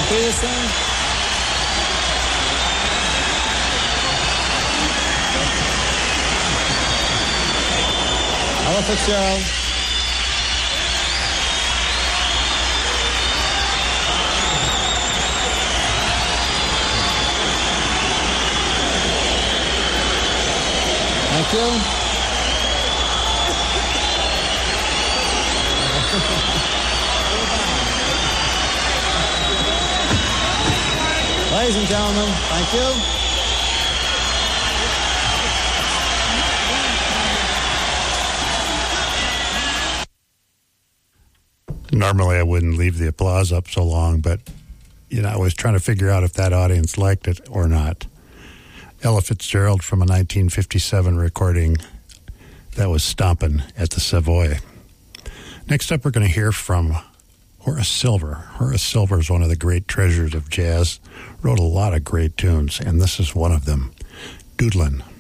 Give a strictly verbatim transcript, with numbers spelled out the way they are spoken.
Peterson. Ella Fitzgerald. Thank you. Ladies and gentlemen, thank you. Normally I wouldn't leave the applause up so long, but, you know, I was trying to figure out if that audience liked it or not. Ella Fitzgerald from a nineteen fifty-seven recording that was stomping at the Savoy. Next up, we're going to hear from Horace Silver. Horace Silver is one of the great treasures of jazz, wrote a lot of great tunes, and this is one of them, Doodlin'.